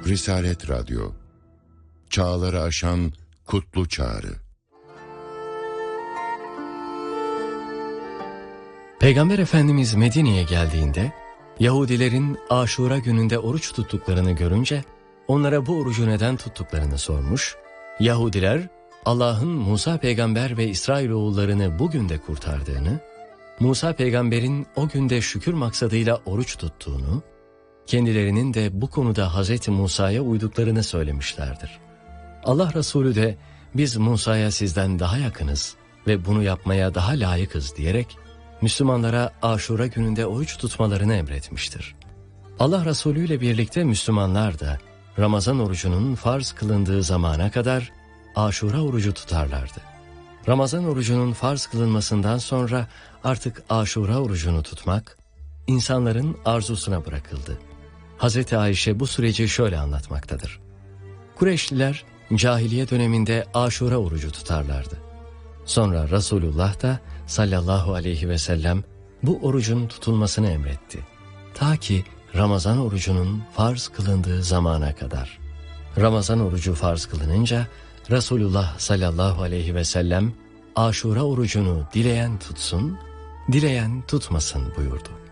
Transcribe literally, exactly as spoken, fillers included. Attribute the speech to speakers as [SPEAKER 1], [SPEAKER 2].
[SPEAKER 1] Risalet Radyo, çağları aşan kutlu çağrı.
[SPEAKER 2] Peygamber Efendimiz Medine'ye geldiğinde, Yahudilerin Aşura gününde oruç tuttuklarını görünce, onlara bu orucu neden tuttuklarını sormuş, Yahudiler, Allah'ın Musa peygamber ve İsrailoğullarını bugün de kurtardığını, Musa peygamberin o günde şükür maksadıyla oruç tuttuğunu, kendilerinin de bu konuda Hazreti Musa'ya uyduklarını söylemişlerdir. Allah Resulü de biz Musa'ya sizden daha yakınız ve bunu yapmaya daha layıkız diyerek Müslümanlara Aşura gününde oruç tutmalarını emretmiştir. Allah Resulü ile birlikte Müslümanlar da Ramazan orucunun farz kılındığı zamana kadar Aşura orucu tutarlardı. Ramazan orucunun farz kılınmasından sonra artık Aşura orucunu tutmak insanların arzusuna bırakıldı. Hazreti Ayşe bu süreci şöyle anlatmaktadır. Kureyşliler cahiliye döneminde Aşura orucu tutarlardı. Sonra Resulullah da sallallahu aleyhi ve sellem bu orucun tutulmasını emretti. Ta ki Ramazan orucunun farz kılındığı zamana kadar. Ramazan orucu farz kılınınca Resulullah sallallahu aleyhi ve sellem Aşura orucunu dileyen tutsun, dileyen tutmasın buyurdu.